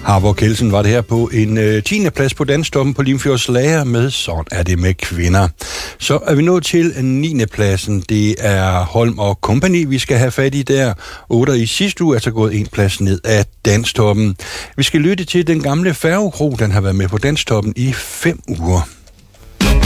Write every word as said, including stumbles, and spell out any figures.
Harborg Kelsen var det her på en øh, tiende plads på Danstoppen på Limfjords Lager med Sådan er det med kvinder. Så er vi nået til niende pladsen. Det er Holm og Company, vi skal have fat i der. Otter i sidste uge er så gået en plads ned af Danstoppen. Vi skal lytte til den gamle Færgekro, den har været med på Danstoppen i fem uger.